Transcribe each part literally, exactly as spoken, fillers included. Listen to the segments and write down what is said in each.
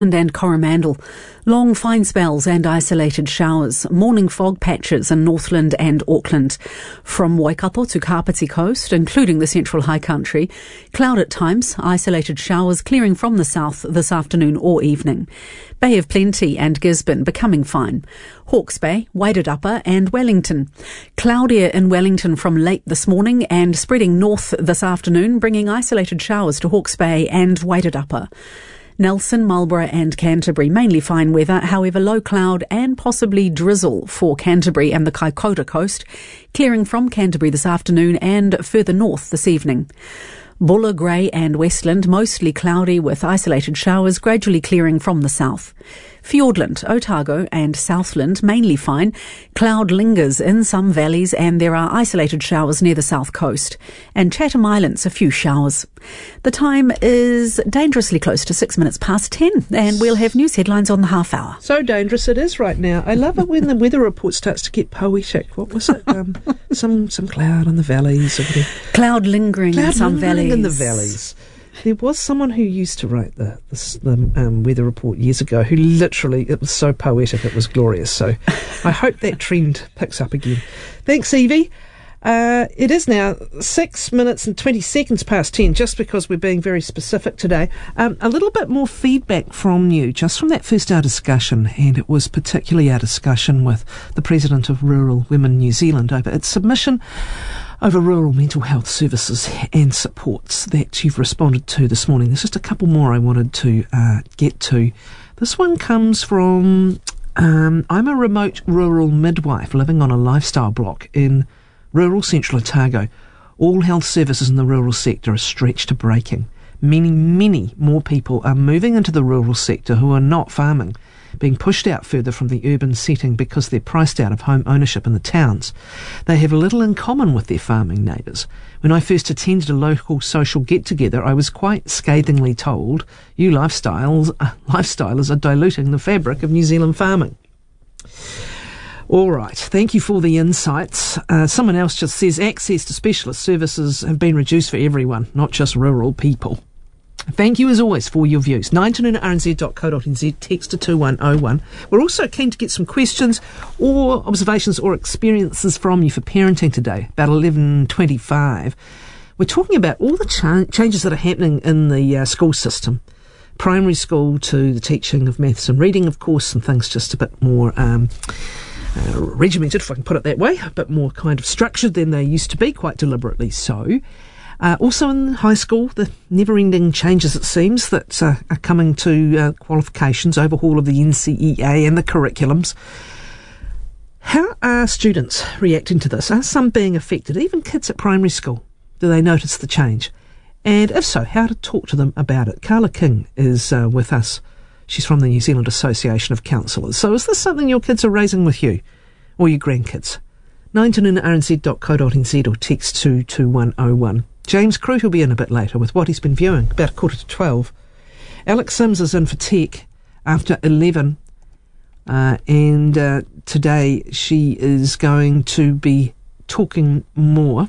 and Coromandel. Long fine spells and isolated showers. Morning fog patches in Northland and Auckland. From Waikato to Kapiti Coast, including the Central High Country. Cloud at times, isolated showers clearing from the south this afternoon or evening. Bay of Plenty and Gisborne becoming fine. Hawke's Bay, Wairarapa and Wellington. Cloudier in Wellington from late this morning and spreading north this afternoon, bringing isolated showers to Hawke's Bay and Wairarapa. Nelson, Marlborough and Canterbury, mainly fine weather, however low cloud and possibly drizzle for Canterbury and the Kaikoura coast, clearing from Canterbury this afternoon and further north this evening. Buller, Grey and Westland, mostly cloudy with isolated showers gradually clearing from the south. Fiordland, Otago and Southland, mainly fine. Cloud lingers in some valleys and there are isolated showers near the south coast. And Chatham Islands, a few showers. The time is dangerously close to six minutes past ten, and we'll have news headlines on the half hour. So dangerous it is right now. I love it when the weather report starts to get poetic. What was it? Um, some some cloud in the valleys. Or cloud lingering cloud in some lingering valleys. in the valleys. There was someone who used to write the, the, the um, weather report years ago who literally, it was so poetic, it was glorious. So I hope that trend picks up again. Thanks, Evie. Uh, it is now six minutes and twenty seconds past ten, just because we're being very specific today. Um, a little bit more feedback from you, just from that first hour discussion, and it was particularly our discussion with the President of Rural Women New Zealand over its submission over rural mental health services and supports that you've responded to this morning. There's just a couple more I wanted to uh, get to. This one comes from, um, I'm a remote rural midwife living on a lifestyle block in rural central Otago. All health services in the rural sector are stretched to breaking, meaning many more people are moving into the rural sector who are not farming, being pushed out further from the urban setting because they're priced out of home ownership in the towns. They have little in common with their farming neighbours. When I first attended a local social get-together, I was quite scathingly told, you lifestyles, uh, lifestylers are diluting the fabric of New Zealand farming. All right, thank you for the insights. Uh, someone else just says access to specialist services have been reduced for everyone, not just rural people. Thank you as always for your views. nine two nine r n z dot co dot n z, text to two one oh one. We're also keen to get some questions or observations or experiences from you for parenting today, about eleven twenty-five. We're talking about all the cha- changes that are happening in the uh, school system. Primary school to the teaching of maths and reading, of course, and things just a bit more um, uh, regimented, if I can put it that way, a bit more kind of structured than they used to be, quite deliberately so. Uh, also in high school, the never-ending changes, it seems, that uh, are coming to uh, qualifications, overhaul of the N C E A and the curriculums. How are students reacting to this? Are some being affected? Even kids at primary school, do they notice the change? And if so, how to talk to them about it? Carla King is uh, with us. She's from the New Zealand Association of Counsellors. So is this something your kids are raising with you or your grandkids? nine two nine r n z dot co dot n z or text to two one oh one. James Crute will be in a bit later with what he's been viewing, about a quarter to twelve. Alex Sims is in for tech after eleven, uh, and uh, today she is going to be talking more,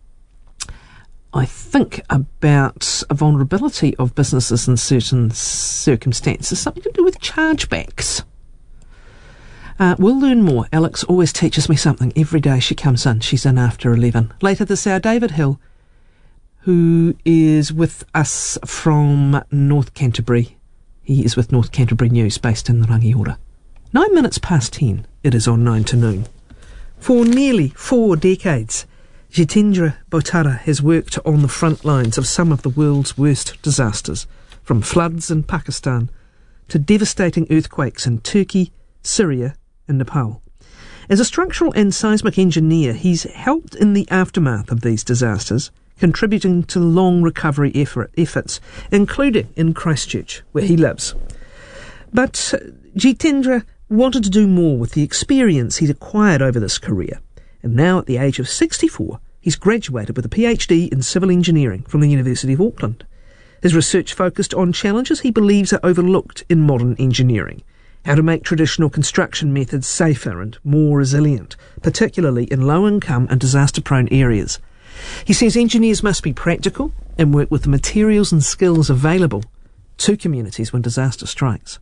I think, about a vulnerability of businesses in certain circumstances, something to do with chargebacks. Uh, we'll learn more. Alex always teaches me something every day she comes in. She's in after eleven. Later this hour, David Hill, who is with us from North Canterbury. He is with North Canterbury News, based in the Rangiora. Nine minutes past ten, it is on nine to noon. For nearly four decades, Jitendra Botara has worked on the front lines of some of the world's worst disasters, from floods in Pakistan to devastating earthquakes in Turkey, Syria and Nepal. As a structural and seismic engineer, he's helped in the aftermath of these disasters, contributing to long recovery effort, efforts, including in Christchurch, where he lives. But Jitendra wanted to do more with the experience he'd acquired over this career, and now at the age of sixty-four, he's graduated with a P H D in civil engineering from the University of Auckland. His research focused on challenges he believes are overlooked in modern engineering, how to make traditional construction methods safer and more resilient, particularly in low-income and disaster-prone areas. He says engineers must be practical and work with the materials and skills available to communities when disaster strikes.